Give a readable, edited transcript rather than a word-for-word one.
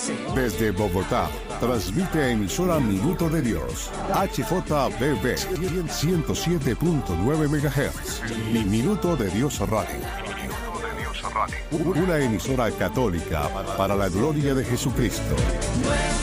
Desde Bogotá, transmite emisora Minuto de Dios, HJBB 107.9 MHz, y Minuto de Dios Radio. Una emisora católica para la gloria de Jesucristo.